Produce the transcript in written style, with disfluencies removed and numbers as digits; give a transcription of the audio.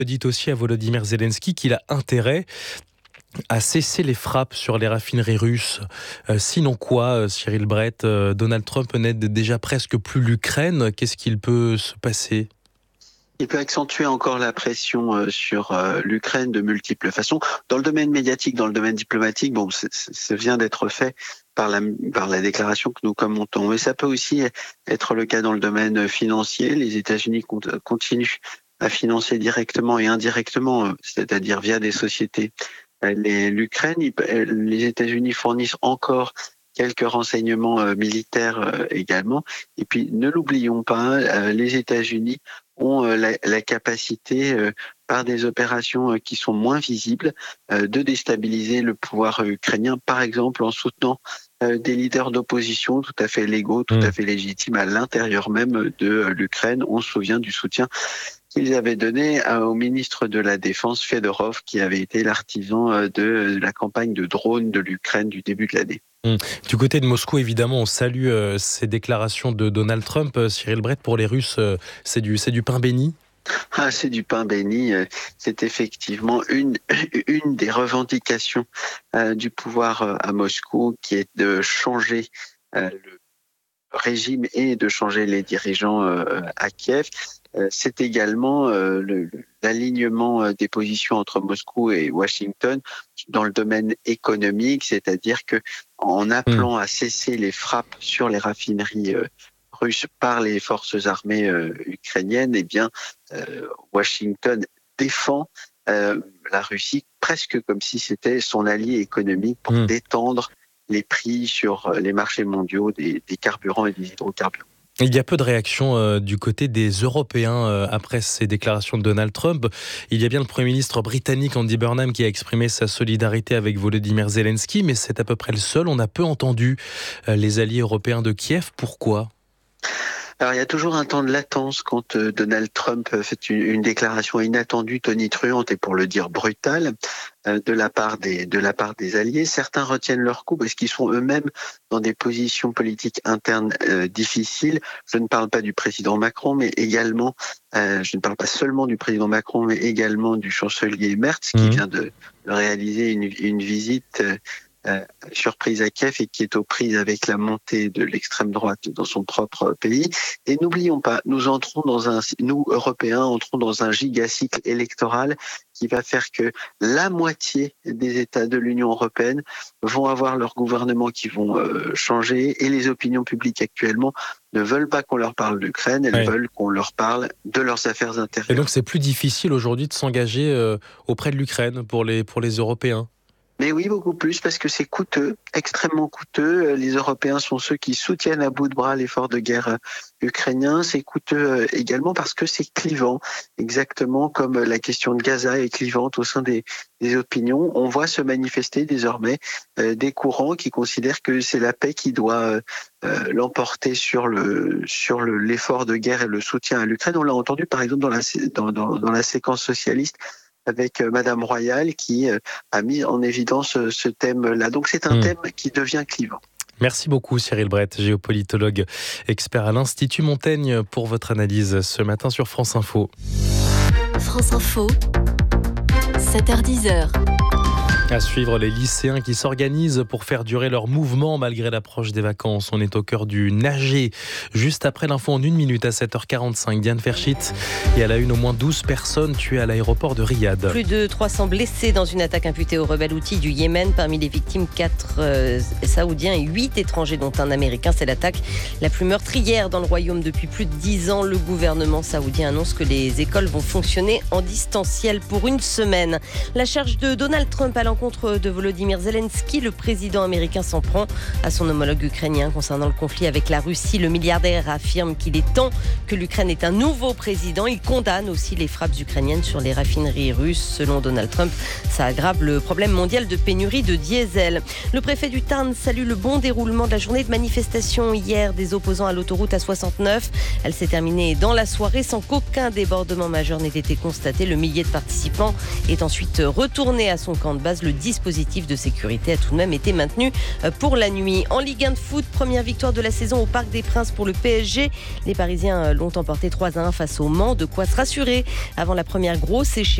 dit aussi à Volodymyr Zelensky qu'il a intérêt à cesser les frappes sur les raffineries russes. Sinon quoi, Cyril Brett, Donald Trump n'aide déjà presque plus l'Ukraine. Qu'est-ce qu'il peut se passer ? Il peut accentuer encore la pression sur l'Ukraine de multiples façons. Dans le domaine médiatique, dans le domaine diplomatique, ça vient d'être fait par la déclaration que nous commentons. Mais ça peut aussi être le cas dans le domaine financier. Les États-Unis continuent à financer directement et indirectement, c'est-à-dire via des sociétés, l'Ukraine. Les États-Unis fournissent encore quelques renseignements militaires également. Et puis, ne l'oublions pas, les États-Unis ont la capacité, par des opérations qui sont moins visibles, de déstabiliser le pouvoir ukrainien, par exemple en soutenant des leaders d'opposition tout à fait légaux, tout à fait légitimes à l'intérieur même de l'Ukraine. On se souvient du soutien qu'ils avaient donné au ministre de la Défense, Fedorov, qui avait été l'artisan de la campagne de drones de l'Ukraine du début de l'année. Du côté de Moscou, évidemment, on salue ces déclarations de Donald Trump. Cyril Brett, pour les Russes, c'est du pain béni ? C'est du pain béni. C'est effectivement une des revendications du pouvoir à Moscou, qui est de changer le régime et de changer les dirigeants à Kiev. C'est également l'alignement des positions entre Moscou et Washington dans le domaine économique, c'est-à-dire que en appelant à cesser les frappes sur les raffineries russes par les forces armées ukrainiennes, Washington défend la Russie presque comme si c'était son allié économique pour détendre les prix sur les marchés mondiaux des carburants et des hydrocarbures. Il y a peu de réactions du côté des Européens après ces déclarations de Donald Trump. Il y a bien le Premier ministre britannique Andy Burnham qui a exprimé sa solidarité avec Volodymyr Zelensky, mais c'est à peu près le seul. On a peu entendu les alliés européens de Kiev. Pourquoi ? Alors, il y a toujours un temps de latence quand Donald Trump fait une déclaration inattendue, tonitruante et pour le dire brutale de la part des alliés. Certains retiennent leur coup parce qu'ils sont eux-mêmes dans des positions politiques internes difficiles. Je ne parle pas du président Macron, mais également, je ne parle pas seulement du président Macron, mais également du chancelier Merz qui vient de réaliser une visite surprise à Kiev et qui est aux prises avec la montée de l'extrême droite dans son propre pays. Et n'oublions pas, nous Européens, entrons dans un gigacycle électoral qui va faire que la moitié des États de l'Union européenne vont avoir leur gouvernement qui vont changer et les opinions publiques actuellement ne veulent pas qu'on leur parle d'Ukraine, elles veulent qu'on leur parle de leurs affaires intérieures. Et donc c'est plus difficile aujourd'hui de s'engager auprès de l'Ukraine pour les Européens ? Mais oui, beaucoup plus, parce que c'est coûteux, extrêmement coûteux. Les Européens sont ceux qui soutiennent à bout de bras l'effort de guerre ukrainien. C'est coûteux également parce que c'est clivant, exactement comme la question de Gaza est clivante au sein des opinions. On voit se manifester désormais des courants qui considèrent que c'est la paix qui doit l'emporter sur l'effort de guerre et le soutien à l'Ukraine. On l'a entendu par exemple dans la séquence socialiste, avec Madame Royal qui a mis en évidence ce thème-là. Donc c'est un thème qui devient clivant. Merci beaucoup Cyril Brett, géopolitologue, expert à l'Institut Montaigne, pour votre analyse ce matin sur France Info. France Info, 7h-10h. À suivre, les lycéens qui s'organisent pour faire durer leur mouvement malgré l'approche des vacances. On est au cœur du nager. Juste après l'info en 1 minute à 7h45, Diane Ferchit. Et à la une, au moins 12 personnes tuées à l'aéroport de Riyad. Plus de 300 blessés dans une attaque imputée aux rebelles houthis du Yémen. Parmi les victimes, 4 Saoudiens et 8 étrangers, dont un Américain. C'est l'attaque la plus meurtrière dans le royaume depuis plus de 10 ans. Le gouvernement saoudien annonce que les écoles vont fonctionner en distanciel pour une semaine. La charge de Donald Trump à l'encontre de Volodymyr Zelensky, le président américain s'en prend à son homologue ukrainien concernant le conflit avec la Russie. Le milliardaire affirme qu'il est temps que l'Ukraine ait un nouveau président. Il condamne aussi les frappes ukrainiennes sur les raffineries russes. Selon Donald Trump, ça aggrave le problème mondial de pénurie de diesel. Le préfet du Tarn salue le bon déroulement de la journée de manifestation hier des opposants à l'autoroute A69. Elle s'est terminée dans la soirée sans qu'aucun débordement majeur n'ait été constaté. Le millier de participants est ensuite retourné à son camp de base. Le le dispositif de sécurité a tout de même été maintenu pour la nuit. En Ligue 1 de foot, première victoire de la saison au Parc des Princes pour le PSG. Les Parisiens l'ont emporté 3-1 face au Mans, de quoi se rassurer avant la première grosse échéance